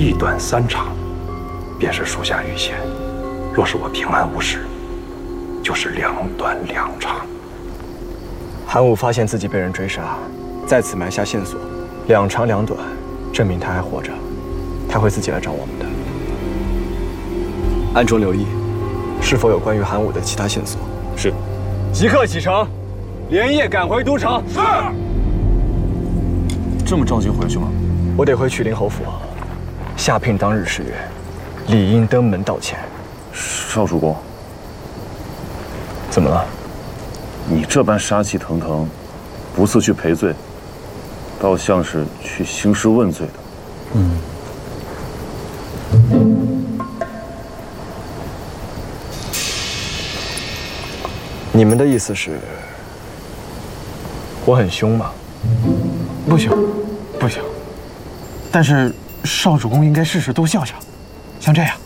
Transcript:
一短3长，便是属下预先。若是我平安无事，就是2短2长。 韩武发现自己被人追杀，在此埋下线索，2长2短，证明他还活着，他会自己来找我们的。暗中留意，是否有关于韩武的其他线索？ 是。 即刻启程，连夜赶回都城。 是。这么着急回去吗？ 我得回曲陵侯府，下聘当日誓约，理应登门道歉。 少主公， 怎么了？ 你这般杀气腾腾，不似去赔罪，倒像是去兴师问罪的。 你们的意思是，我很凶吗？ 不行，不行。但是少主公应该事事都笑笑，像这样。